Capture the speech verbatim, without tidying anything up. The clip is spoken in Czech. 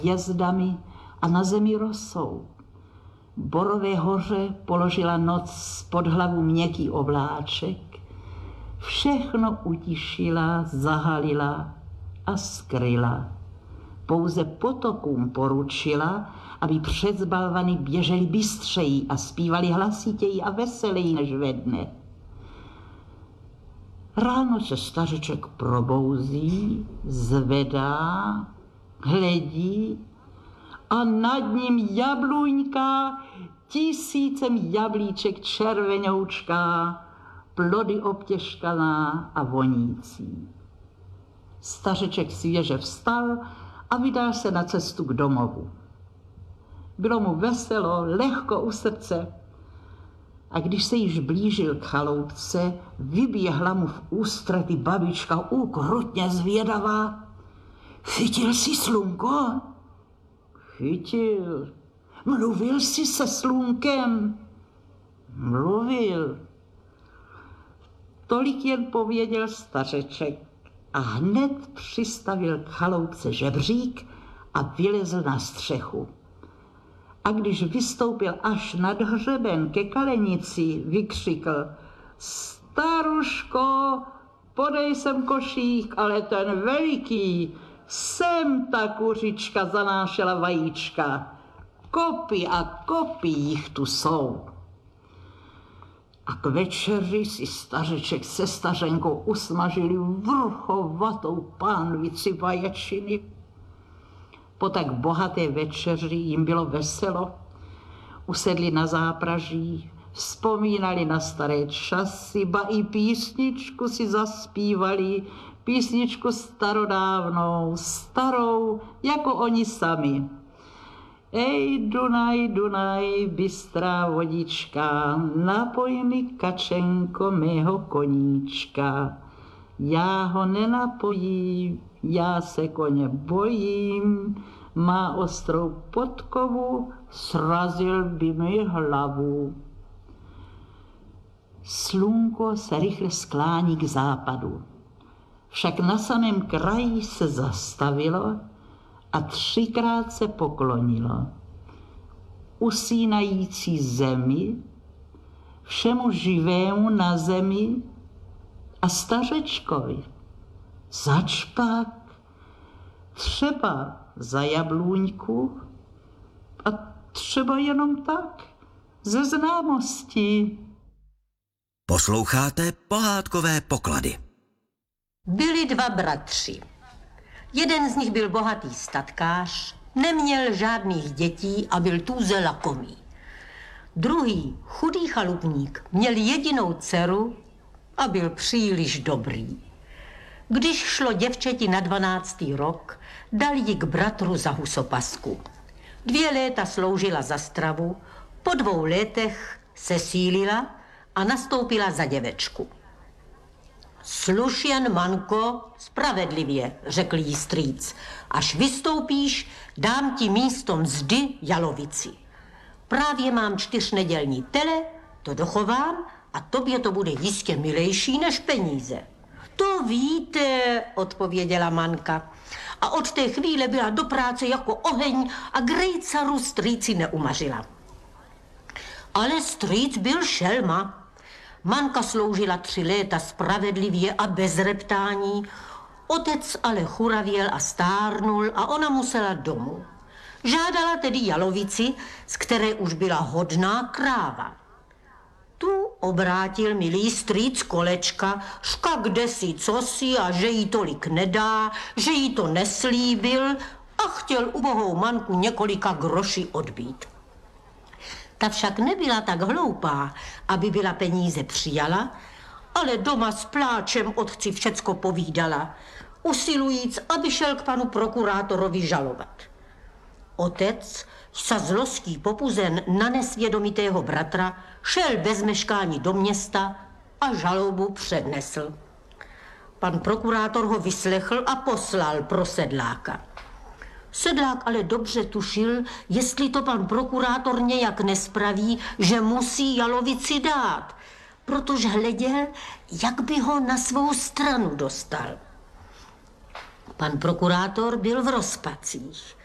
hvězdami a na zemi rosou. Borové hoře položila noc pod hlavu měkký obláček, všechno utišila, zahalila a skryla. Pouze potokům poručila, aby přes balvany běželi bystřeji a zpívali hlasitěji a veseleji než ve dne. Ráno se stařeček probouzí, zvedá, hledí a nad ním jabluňka, tisícem jablíček červenoučká, plody obtěžkaná a vonící. Stařeček svěže vstal a vydal se na cestu k domovu. Bylo mu veselo, lehko u srdce a když se již blížil k chaloupce, vyběhla mu v ústrety babička ukrutně zvědavá. Chytil jsi slunko? Chytil. Mluvil jsi se slunkem? Mluvil. Tolik jen pověděl stařeček a hned přistavil k chaloupce žebřík a vylezl na střechu. A když vystoupil až nad hřeben ke kalenici, vykřikl: Staruško, podej sem košík, ale ten veliký, sem ta kuřička zanášela vajíčka. Kopy a kopy jich tu jsou. A k večeři si stařeček se stařenkou usmažili vrchovatou pánvici vaječiny. Po tak bohaté večeři jim bylo veselo. Usedli na zápraží, vzpomínali na staré časy, ba i písničku si zaspívali, písničku starodávnou, starou, jako oni sami. Ej, Dunaj, Dunaj, bystrá vodička, napoj mi, kačenko, mého koníčka. Já ho nenapojím, já se koně bojím, má ostrou podkovu, srazil by mi hlavu. Slunko se rychle sklání k západu. Však na samém kraji se zastavilo a třikrát se poklonilo. Usínající zemi, všemu živému na zemi a stařečkovi. Začpak, třeba za jablůňku a třeba jenom tak, ze známosti. Posloucháte pohádkové poklady. Byli dva bratři. Jeden z nich byl bohatý statkář, neměl žádných dětí a byl tuze lakomý. Druhý, chudý chalupník, měl jedinou dceru a byl příliš dobrý. Když šlo děvčeti na dvanáctý rok, dal ji k bratru za husopasku. Dvě léta sloužila za stravu, po dvou letech se sílila a nastoupila za děvečku. Sluš jen, manko, spravedlivě, řekl jí strýc. Až vystoupíš, dám ti místo mzdy jalovici. Právě mám čtyřnedělní tele, to dochovám a tobě to bude jistě milejší než peníze. To víte, odpověděla manka. A od té chvíle byla do práce jako oheň a grejcaru strýci neumařila. Ale strýc byl šelma. Manka sloužila tři léta spravedlivě a bez reptání. Otec ale churavěl a stárnul a ona musela domů. Žádala tedy jalovici, z které už byla hodná kráva. Tu obrátil milý strýc kolečka, ška kdesi cosi a že jí tolik nedá, že jí to neslíbil a chtěl ubohou manku několika groši odbít. Ta však nebyla tak hloupá, aby byla peníze přijala, ale doma s pláčem otci všecko povídala, usilujíc, aby šel k panu prokurátorovi žalovat. Otec, sa zlostí popuzen na nesvědomitého bratra, šel bez meškání do města a žalobu přednesl. Pan prokurátor ho vyslechl a poslal pro sedláka. Sedlák ale dobře tušil, jestli to pan prokurátor nějak nespraví, že musí jalovici dát, protože hleděl, jak by ho na svou stranu dostal. Pan prokurátor byl v rozpacích.